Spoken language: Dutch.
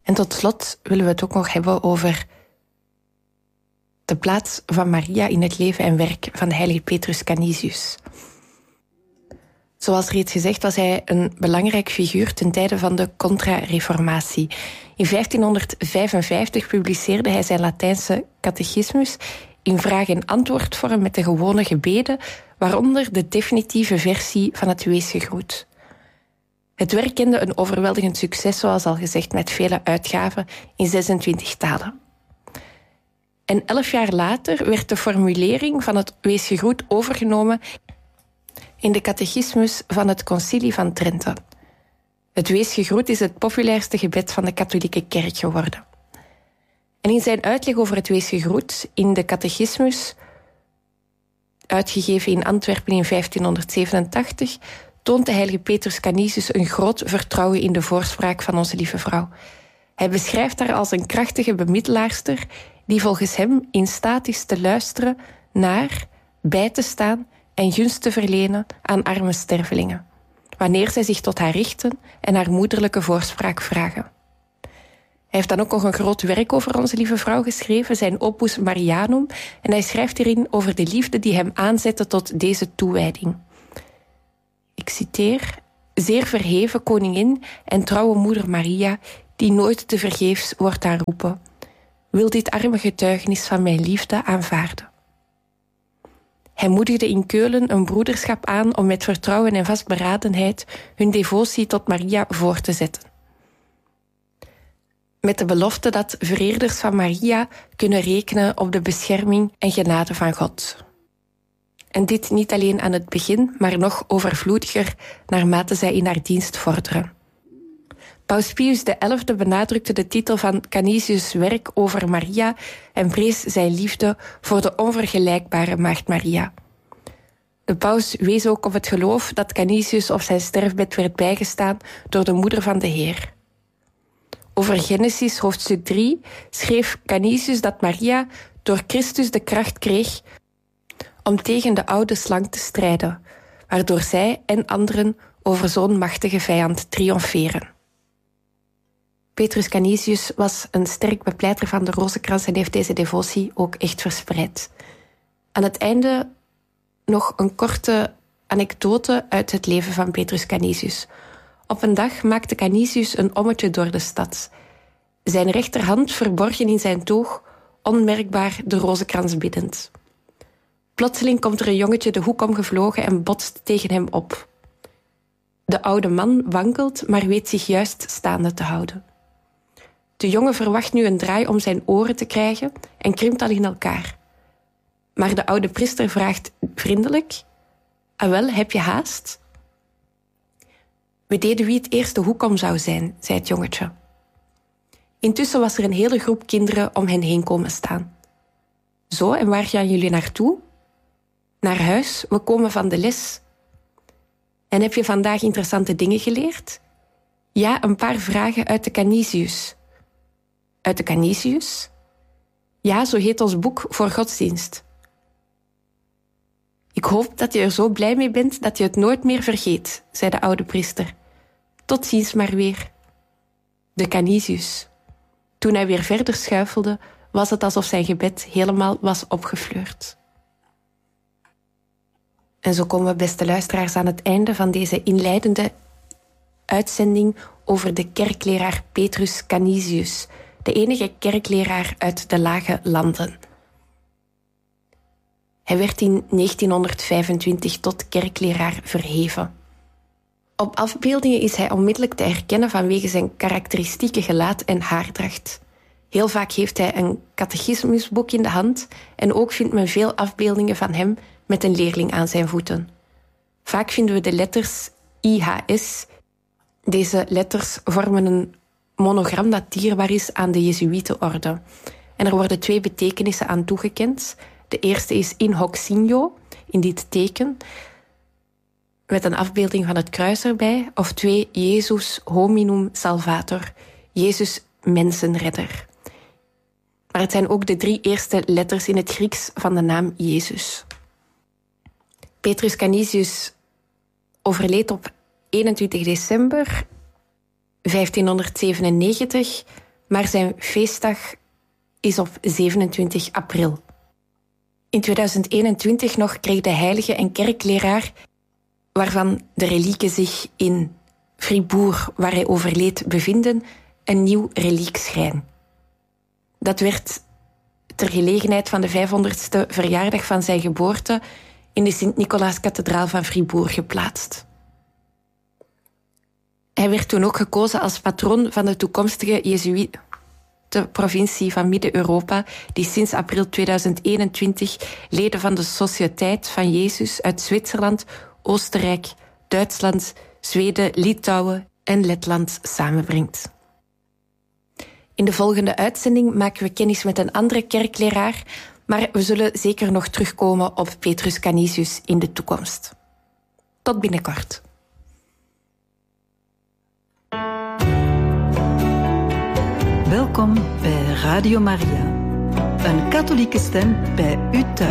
En tot slot willen we het ook nog hebben over de plaats van Maria in het leven en werk van de heilige Petrus Canisius. Zoals reeds gezegd was hij een belangrijk figuur ten tijde van de Contra-Reformatie. In 1555 publiceerde hij zijn Latijnse catechismus in vraag- en antwoordvorm met de gewone gebeden, waaronder de definitieve versie van het Weesgegroet. Het werk kende een overweldigend succes, zoals al gezegd, met vele uitgaven in 26 talen. En 11 jaar later werd de formulering van het Weesgegroet overgenomen in de catechismus van het Concilie van Trente. Het Weesgegroet is het populairste gebed van de katholieke kerk geworden. En in zijn uitleg over het Weesgegroet in de catechismus, uitgegeven in Antwerpen in 1587, toont de heilige Petrus Canisius een groot vertrouwen in de voorspraak van onze lieve vrouw. Hij beschrijft haar als een krachtige bemiddelaarster die volgens hem in staat is te luisteren naar, bij te staan en gunst te verlenen aan arme stervelingen, wanneer zij zich tot haar richten en haar moederlijke voorspraak vragen. Hij heeft dan ook nog een groot werk over onze lieve vrouw geschreven, zijn Opus Marianum, en hij schrijft hierin over de liefde die hem aanzette tot deze toewijding. Ik citeer: zeer verheven koningin en trouwe moeder Maria, die nooit tevergeefs wordt aanroepen, wil dit arme getuigenis van mijn liefde aanvaarden. Hij moedigde in Keulen een broederschap aan om met vertrouwen en vastberadenheid hun devotie tot Maria voor te zetten. Met de belofte dat vereerders van Maria kunnen rekenen op de bescherming en genade van God. En dit niet alleen aan het begin, maar nog overvloediger naarmate zij in haar dienst vorderen. Paus Pius XI benadrukte de titel van Canisius' werk over Maria en prees zijn liefde voor de onvergelijkbare Maagd Maria. De paus wees ook op het geloof dat Canisius op zijn sterfbed werd bijgestaan door de moeder van de Heer. Over Genesis hoofdstuk 3 schreef Canisius dat Maria door Christus de kracht kreeg om tegen de oude slang te strijden, waardoor zij en anderen over zo'n machtige vijand triomferen. Petrus Canisius was een sterk bepleiter van de rozenkrans en heeft deze devotie ook echt verspreid. Aan het einde nog een korte anekdote uit het leven van Petrus Canisius. Op een dag maakte Canisius een ommetje door de stad. Zijn rechterhand verborgen in zijn toog, onmerkbaar de rozenkrans biddend. Plotseling komt er een jongetje de hoek omgevlogen en botst tegen hem op. De oude man wankelt, maar weet zich juist staande te houden. De jongen verwacht nu een draai om zijn oren te krijgen en krimpt al in elkaar. Maar de oude priester vraagt vriendelijk: "Ah wel, heb je haast?" "We deden wie het eerst de hoek om zou zijn," zei het jongetje. Intussen was er een hele groep kinderen om hen heen komen staan. "Zo, en waar gaan jullie naartoe?" "Naar huis, we komen van de les." "En heb je vandaag interessante dingen geleerd?" "Ja, een paar vragen uit de Canisius." "Uit de Canisius?" "Ja, zo heet ons boek voor godsdienst." "Ik hoop dat je er zo blij mee bent dat je het nooit meer vergeet," zei de oude priester. "Tot ziens maar weer." De Canisius. Toen hij weer verder schuifelde, was het alsof zijn gebed helemaal was opgefleurd. En zo komen we, beste luisteraars, aan het einde van deze inleidende uitzending over de kerkleraar Petrus Canisius, de enige kerkleraar uit de Lage Landen. Hij werd in 1925 tot kerkleraar verheven. Op afbeeldingen is hij onmiddellijk te herkennen vanwege zijn karakteristieke gelaat en haardracht. Heel vaak heeft hij een catechismusboek in de hand en ook vindt men veel afbeeldingen van hem met een leerling aan zijn voeten. Vaak vinden we de letters IHS. Deze letters vormen een monogram dat dierbaar is aan de Jezuïetenorde. En er worden 2 betekenissen aan toegekend. De eerste is in hoc signo, in dit teken, met een afbeelding van het kruis erbij. Of 2, Jezus hominum salvator, Jezus mensenredder. Maar het zijn ook de 3 eerste letters in het Grieks van de naam Jezus. Petrus Canisius overleed op 21 december 1597, maar zijn feestdag is op 27 april. In 2021 nog kreeg de heilige en kerkleraar, waarvan de relieken zich in Fribourg, waar hij overleed, bevinden, een nieuw reliekschrijn. Dat werd ter gelegenheid van de 500ste verjaardag van zijn geboorte in de Sint-Nicolaaskathedraal van Fribourg geplaatst. Hij werd toen ook gekozen als patroon van de toekomstige Jezuïetenprovincie van Midden-Europa, die sinds april 2021 leden van de Sociëteit van Jezus uit Zwitserland, Oostenrijk, Duitsland, Zweden, Litouwen en Letland samenbrengt. In de volgende uitzending maken we kennis met een andere kerkleraar, maar we zullen zeker nog terugkomen op Petrus Canisius in de toekomst. Tot binnenkort. Welkom bij Radio Maria, een katholieke stem bij u thuis.